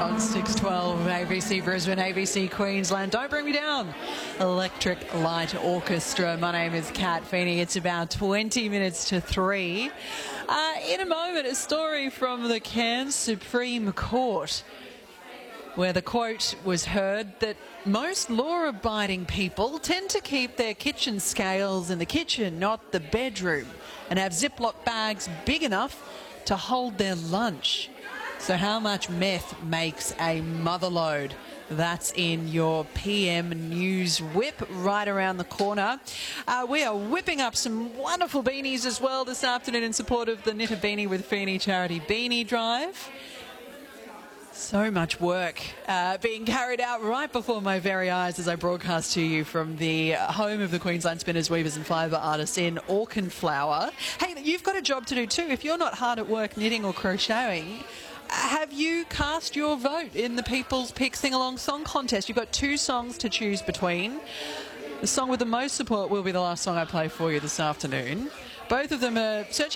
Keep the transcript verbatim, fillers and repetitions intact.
on six twelve A B C Brisbane, A B C Queensland. Don't Bring Me Down, Electric Light Orchestra. My name is Kat Feeney. It's about twenty minutes to three. Uh, in a moment, a story from the Cairns Supreme Court, where the quote was heard that most law-abiding people tend to keep their kitchen scales in the kitchen, not the bedroom, and have Ziploc bags big enough to hold their lunch. So how much meth makes a motherload? That's in your P M News Whip right around the corner. Uh, we are whipping up some wonderful beanies as well this afternoon in support of the Knit a Beanie with Feeney Charity Beanie Drive. So much work uh, being carried out right before my very eyes as I broadcast to you from the home of the Queensland Spinners, Weavers and Fibre Artists in Auchenflower. Hey, you've got a job to do too. If you're not hard at work knitting or crocheting, have you cast your vote in the People's Pick Sing-Along Song Contest? You've got two songs to choose between. The song with the most support will be the last song I play for you this afternoon. Both of them are searching